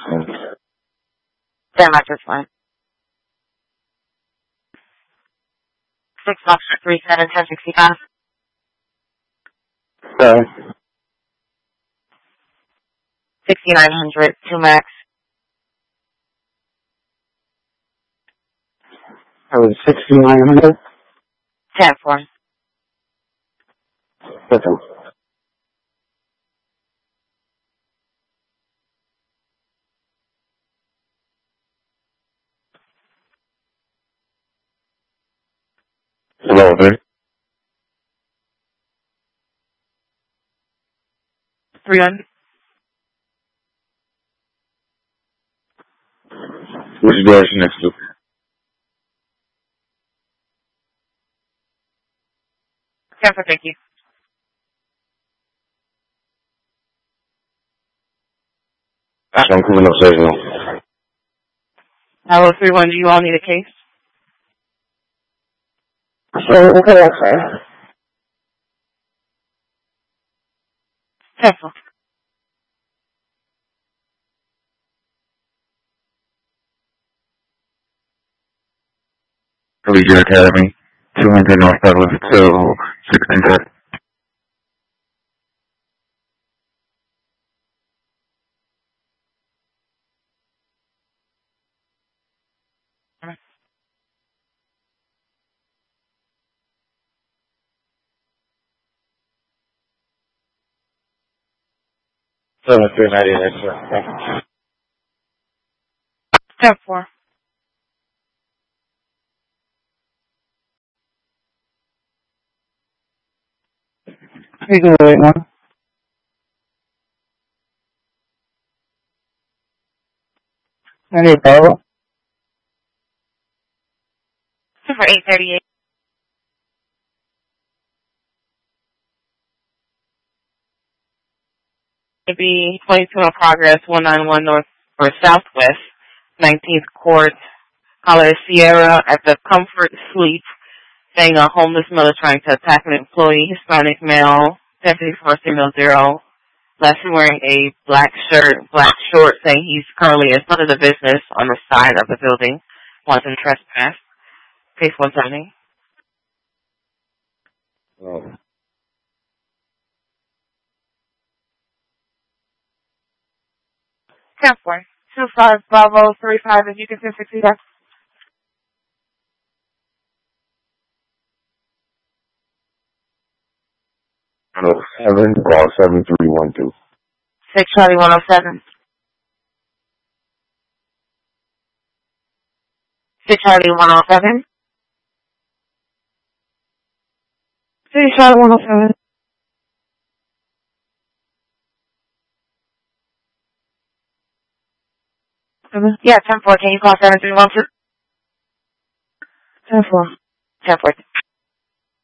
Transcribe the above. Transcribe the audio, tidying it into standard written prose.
Stand by just fine. 6 Foxtrot 37 1065. Sorry. 6900 2 max. That was 6900. 10-4. Okay. Hello, there. 300. Which direction next to? Thank you. I'm coming upstairs now. Hello, 31. Do you all need a case? Okay, okay. 10-4. Collegiate Academy, 200 North Douglas to 1630. Alright. 7390 next one. Thank you. 10-4. You can wait one. I need a follow. For 838. Maybe 22 in progress, 191 north or southwest, 19th court. Caller Sierra at the Comfort Suite, saying a homeless mother trying to attack an employee, Hispanic male, Deputy 4-0, last wearing a black shirt, black shorts, saying he's currently in front of the business on the side of the building, wants to trespass. Case 170. Oh. 10-4. 25 Bravo 35, if you can send 60 back. 107, call 7312. 6 Charlie 107. 6 Charlie 107. 6 Charlie 107. Yeah, 10-4. Can you call 7312? 10-4. 10-4.